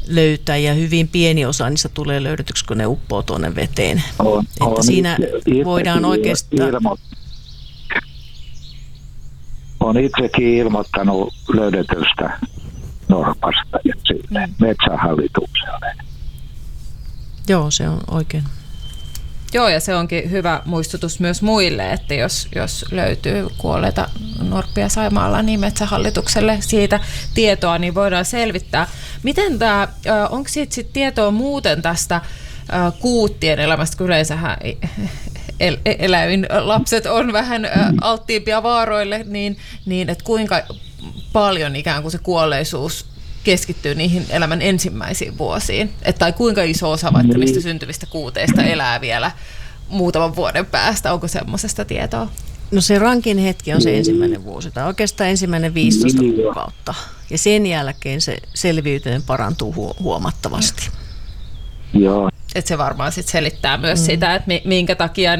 löytää ja hyvin pieni osa niistä tulee löydetyksi, kun ne uppoo tuonne veteen. Että siinä voidaan oikeastaan... Olen itsekin ilmoittanut löydetystä norpasta ja siitä Metsähallitukselle. Joo, se on oikein. Joo, ja se onkin hyvä muistutus myös muille, että jos löytyy kuolleita norppia Saimaalla, niin Metsähallitukselle siitä tietoa niin voidaan selvittää. Miten onko siitä sit tietoa muuten tästä kuuttien elämästä, kun yleensähän eläinlapset on vähän alttiimpia vaaroille, niin että kuinka paljon ikään kuin se kuolleisuus keskittyy niihin elämän ensimmäisiin vuosiin, tai kuinka iso osa vaikka niistä syntyvistä kuuteista elää vielä muutaman vuoden päästä, onko semmoisesta tietoa? No se rankin hetki on se ensimmäinen vuosi, tai oikeastaan ensimmäinen 15 kuukautta, ja sen jälkeen se selviytyminen parantuu huomattavasti. Joo. Että se varmaan sit selittää myös sitä, että minkä takia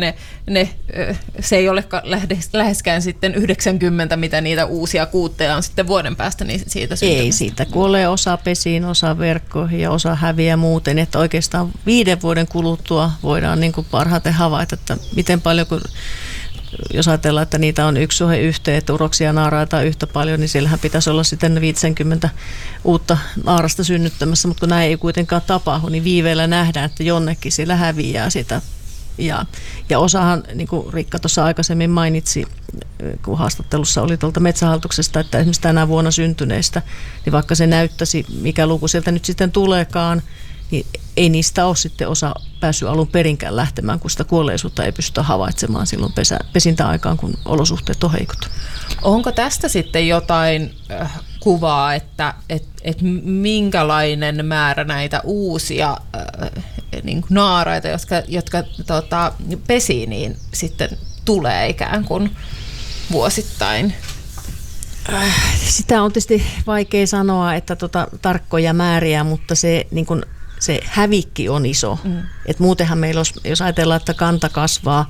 se ei ole läheskään sitten 90, mitä niitä uusia kuutteja on sitten vuoden päästä niin siitä syntymästä. Ei, siitä kuolee osa pesiin, osa verkkoihin ja osa häviää muuten. Että oikeastaan 5 vuoden kuluttua voidaan niin kuin parhaiten havaita, että miten paljon, jos ajatellaan, että niitä on 1:1, että uroksia ja naaraita yhtä paljon, niin siellähän pitäisi olla sitten 50 uutta naarasta synnyttämässä, mutta kun näin ei kuitenkaan tapahdu, niin viiveellä nähdään, että jonnekin siellä häviää sitä. Ja osahan, niin kuin Riikka tuossa aikaisemmin mainitsi, kun haastattelussa oli tuolta Metsähallituksesta, että esimerkiksi tänä vuonna syntyneistä, niin vaikka se näyttäisi, mikä luku sieltä nyt sitten tuleekaan, niin ei niistä ole sitten osa päässyt alun perinkään lähtemään, kun sitä kuolleisuutta ei pystytä havaitsemaan silloin pesintäaikaan, kun olosuhteet on heikot. Onko tästä sitten jotain kuvaa, että minkälainen määrä näitä uusia niin kuin naaraita, jotka pesii, niin sitten tulee ikään kuin vuosittain? Sitä on tietysti vaikea sanoa, että tarkkoja määriä, mutta se niin kuin se hävikki on iso. Et muutenhan meillä olisi, jos ajatellaan, että kanta kasvaa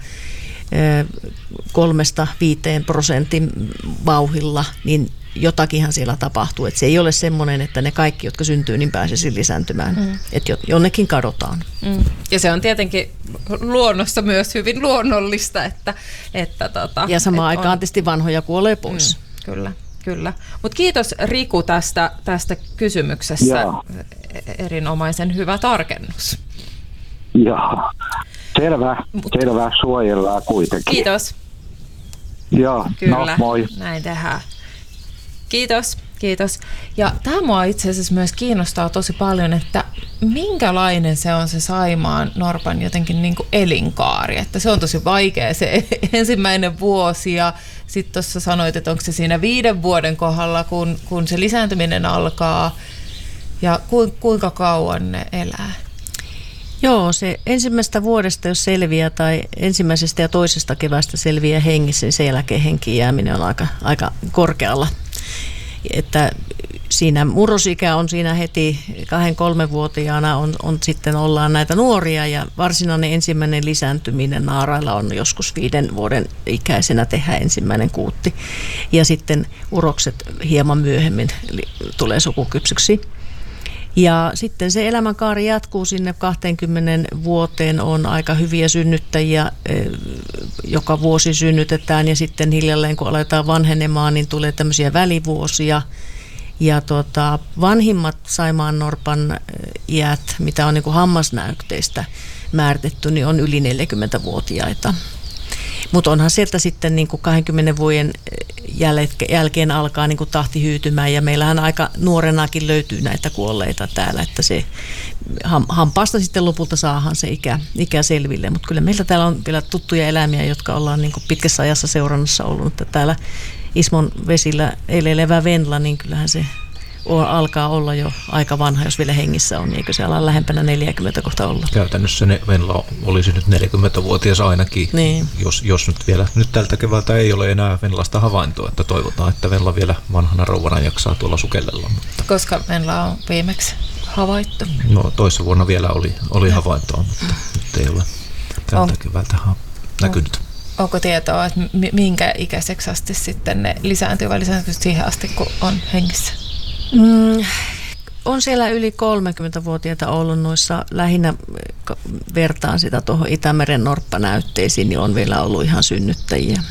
3-5% vauhdilla, niin jotakinhan siellä tapahtuu. Et se ei ole semmoinen, että ne kaikki, jotka syntyy, niin pääsisi lisääntymään. Että jonnekin kadotaan. Ja se on tietenkin luonnossa myös hyvin luonnollista. Ja samaan aikaan tietysti vanhoja kuolee pois. Kyllä. Mutta kiitos Riku tästä kysymyksestä. Joo. Erinomaisen hyvä tarkennus. Joo. Selvä. Suojellaan kuitenkin. Kiitos. Joo, kyllä. No, moi. Näin tehdään. Kiitos. Ja tämä mua itse asiassa myös kiinnostaa tosi paljon, että minkälainen se on se Saimaan norpan jotenkin niin kuin elinkaari. Että se on tosi vaikea se ensimmäinen vuosi ja sitten tuossa sanoit, että onko se siinä 5 vuoden kohdalla, kun se lisääntyminen alkaa ja kuinka kauan ne elää? Joo, se ensimmäisestä vuodesta, jos selviää, tai ensimmäisestä ja toisesta keväästä selviää hengissä, niin sen jälkeen henkiin jääminen on aika korkealla. Että siinä murrosikä on siinä heti 2-3-vuotiaana on sitten ollaan näitä nuoria ja varsinainen ensimmäinen lisääntyminen naarailla on joskus 5 vuoden ikäisenä tehdään ensimmäinen kuutti ja sitten urokset hieman myöhemmin tulee sukukypsyksi. Ja sitten se elämänkaari jatkuu sinne 20 vuoteen, on aika hyviä synnyttäjiä, joka vuosi synnytetään ja sitten hiljalleen kun aletaan vanhenemaan, niin tulee tämmöisiä välivuosia. Ja vanhimmat Saimaannorpan iät, mitä on niin kuin hammasnäytteistä määritetty, niin on yli 40-vuotiaita. Mutta onhan sieltä sitten niin kuin 20 vuoden jälkeen alkaa niin kuin tahti hyytymään ja meillähän aika nuorenakin löytyy näitä kuolleita täällä, että se hampaasta sitten lopulta saadaan se ikä selville. Mutta kyllä meillä täällä on vielä tuttuja eläimiä, jotka ollaan niin kuin pitkässä ajassa seurannassa ollut. Että täällä Ismon vesillä elelevä Venla, niin kyllähän se alkaa olla jo aika vanha, jos vielä hengissä on, eikö se ala lähempänä 40 kohta olla? Käytännössä Venla olisi nyt 40-vuotias ainakin, niin. Jos nyt vielä, nyt tältä keväältä ei ole enää Venlasta havaintoa, että toivotaan, että Venla vielä vanhana rouvana jaksaa tuolla sukellella. Mutta koska Venla on viimeksi havaittu? No toissa vuonna vielä oli havaintoa, mutta nyt ei ole tältä keväältä näkynyt. Onko tietoa, että minkä ikäiseksi asti sitten ne lisääntyy vai lisääntyy siihen asti, kun on hengissä? on siellä yli 30-vuotiaita ollut noissa, lähinnä vertaan sitä tuohon Itämeren norppanäytteisiin, niin on vielä ollut ihan synnyttäjiä.